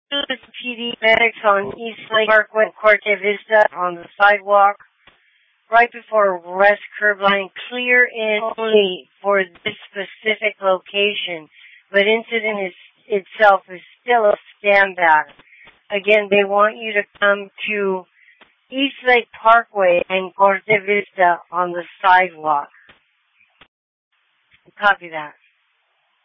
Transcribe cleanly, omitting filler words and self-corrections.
PD medics on East Lake Parkway, Corte Vista on the sidewalk, right before West Curb Line, clear in only for this specific location, but incident itself is still a stand back. Again, they want you to come to East Lake Parkway and Corte Vista on the sidewalk. Copy that.